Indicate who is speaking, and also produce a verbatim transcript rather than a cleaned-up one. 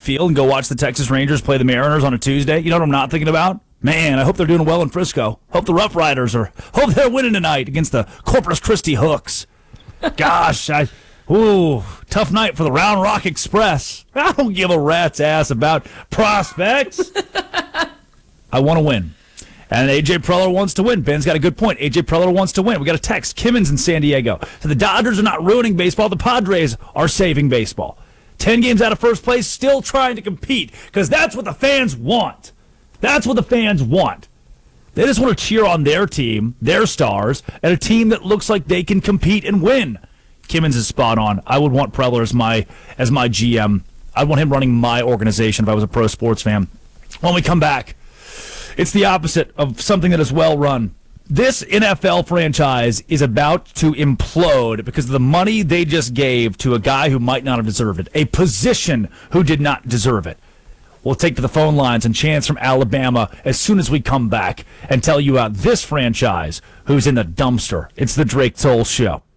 Speaker 1: Field and go watch the Texas Rangers play the Mariners on a Tuesday? You know what I'm not thinking about? Man, I hope they're doing well in Frisco. Hope the Rough Riders are. Hope they're winning tonight against the Corpus Christi Hooks. Gosh, I. Ooh, tough night for the Round Rock Express. I don't give a rat's ass about prospects. I want to win. And A J Preller wants to win. Ben's got a good point. A J Preller wants to win. We got a text. Kimmons in San Diego. So the Dodgers are not ruining baseball. The Padres are saving baseball. Ten games out of first place, still trying to compete because that's what the fans want. That's what the fans want. They just want to cheer on their team, their stars, and a team that looks like they can compete and win. Kimmons is spot on. I would want Preller as my as my G M. I'd want him running my organization if I was a pro sports fan. When we come back, it's the opposite of something that is well run. This N F L franchise is about to implode because of the money they just gave to a guy who might not have deserved it, a position who did not deserve it. We'll take to the phone lines and Chance from Alabama as soon as we come back and tell you about this franchise who's in the dumpster. It's the Drake Toll Show.